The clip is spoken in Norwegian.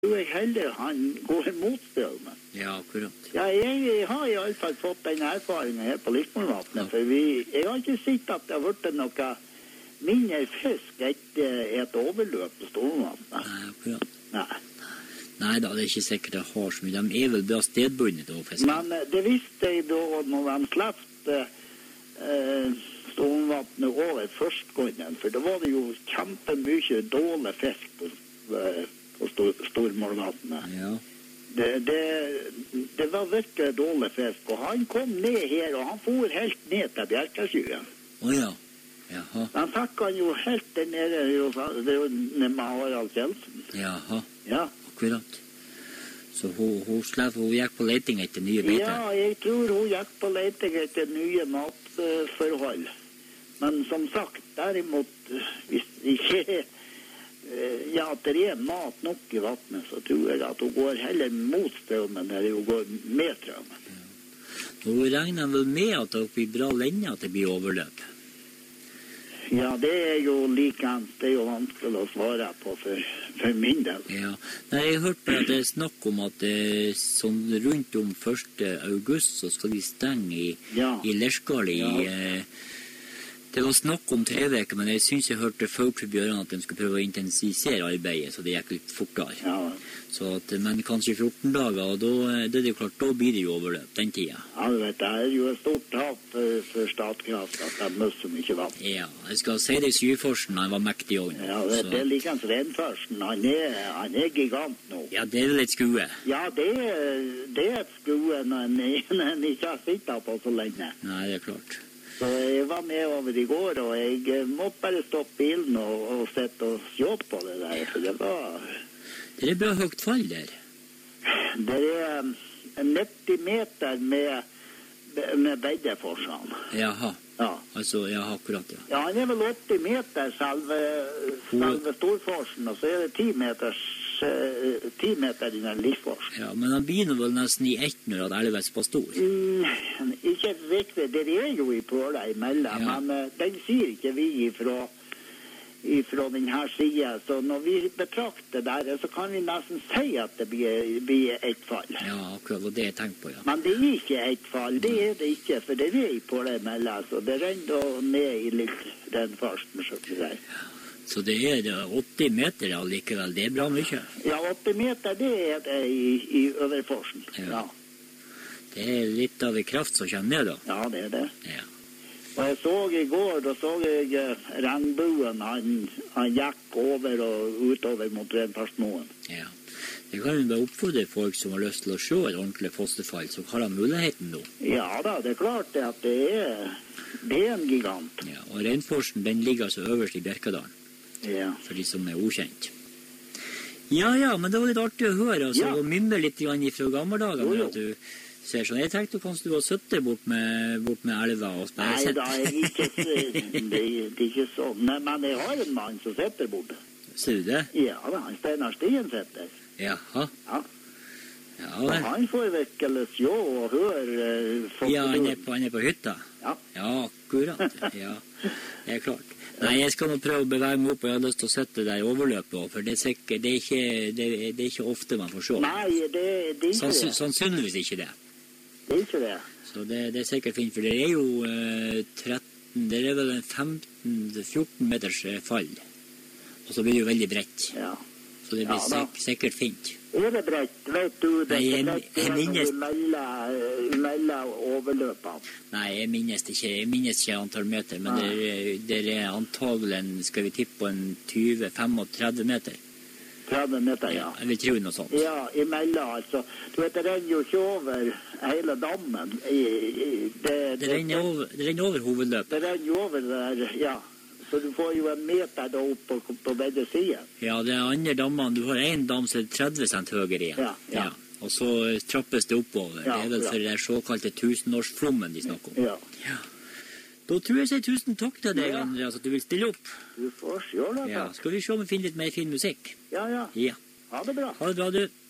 tror jeg heller han går mot strømmen. Ja, akkurat. Ja, jeg har i alle fall fått den erfaringen her på Lismorvatnet, for jeg har ikke sett at det har vært noe mindre fisk etter et overløp på Storvatnet. Nei, akkurat. Nei. Nei da, det er ikke sikkert det har så mye. De er vel bra stedbundet å fiske. Men det visste jeg da når de slappte Storvatnet over førstgånden, for da var det jo kjempemye dårlig fisk på Stormålvatnet. Ja. Det var virkelig dårlig fisk, og han kom ned her, og han for helt ned til Bjerkasjøen. Åja, jaha. Han fikk han jo helt der nede med Harald Kjeldsen. Jaha, Ja. akkurat. Så hun gikk på leting etter nye beter? Ja, jeg tror hun gikk på leting etter nye matforhold. Men som sagt, derimot, hvis ikke at det er mat nok i vattnet, så tror jeg at hun går heller mot strømmen enn hun går med strømmen. Ja. Nå regner vel med at det blir bra lenge at det blir overløp? Ja, det er jo likens. Det er jo vanskelig å svare på for min del. Ja. Nei, jeg hørte at det er snakk om at sånn rundt om 1. august så skal de stenge i Lerskali. Ja. Det var snakk om 3 uker, men jeg synes jeg hørte Faukebjørn at de skulle prøve å intensivere arbeidet, så det gikk litt fortere. Ja. Men kanskje 14 dager, og da er det klart, da blir det jo overløp, den tida. Ja, du vet, det er jo et stort tap for Statkraft at det er så mye vann. Ja, jeg skal si det, Syforsen, han var mektig også. Ja, det er likens Renforsen. Han er gigant nå. Ja, det er vel et skue. Ja, det er et skue når en ikke har sittet på så lenge. Nei, det er klart. Så jeg var med over i går, og jeg måtte bare stoppe bilen og sette og se på det der, for det var... Det er bra høyt fall der. Det er 90 meter med beddeforsene. Jaha. Ja. Altså, ja, akkurat, ja. Ja, han er vel 80 meter selve Storforsen, og så er det 10 meter i den Lisforsen. Ja, men han blir vel nesten i ett når at elva er så stor. Ikke riktig, det er jo i pøla imellom, Ja. men den sier ikke vi ifra denne siden, så når vi betrakter der, så kan vi nesten si at det blir et fall. Ja, akkurat, og det jeg tenkte på, ja. Men det er ikke et fall, det er det ikke, for det er i pøla imellom, så det renner ned i litt den farsten, så vi sier. Så det er 80 meter allikevel, det er bra mye. Ja, 80 meter, det er det i Øverforsen, ja. Det er litt av en kraft som kommer ned da. Ja, det er det. Ja. Og jeg så i går, da så jeg regnbuen, han gikk over og utover mot Renfarsmoen. Ja. Det kan jo bare oppfordre folk som har lyst til å se et ordentlig fosterfall, så har de muligheten nå. Ja da, det er klart at det er en gigant. Ja, og Renforsen, den ligger altså øverst i Bjerkadalen, Ja. for de som er ukjent. Ja, men det var litt artig å høre, altså, og mimre litt grann fra gammeldager, med at du ser sånn. Jeg tenkte kanskje du har sittet bort med elva og spille Nei da, det er ikke sånn. Men jeg har en mann som sitter borte. Ser du det? Ja da, han Steinar Stien sitter. Jaha. Ja. Ja, Og han får virkelig se og høre ja, han er på hytta? Ja. Ja, akkurat. Ja, det er klart. Nei, jeg skal nå prøve å bevege meg opp, og jeg har lyst til å sitte der i overløpet også, for det er ikke ofte man får se. Nei, det er ikke det. Sannsynligvis ikke det. Det er ikke det. Så det er sikkert fint, for det er jo 13, det er vel en 15-14 meters fall. Og så blir det jo veldig bredt. Ja. Så det blir sikkert fint. Er det bredt? Vet du, det Nei, er bredt mellom overløpene. Nei, jeg minnes ikke antall meter, men det er antagelig, skal vi tippe på en 20-35 meter. 30 meter, ja. Jeg vil tro noe sånt. Ja, imellom, altså. Du vet, det renner jo ikke over hele dammen. Det renner over hovedløpet. Det renner jo over der, ja. Så du får jo en meter da opp på begge sider. Ja, det er andre dammene. Du har en dam som er 30 cent høyere igjen. Ja. Og så trappes det oppover. Ja, det er vel for den såkalte 1000-årsflommen de snakker om. Ja. Da tror jeg tusen takk til deg, Andreas, at du vil stille opp. Du får gjøre det. Ja, skal vi se om vi finner litt mer fin musikk? Ja. Ja. Ha det bra. Ha det bra, du.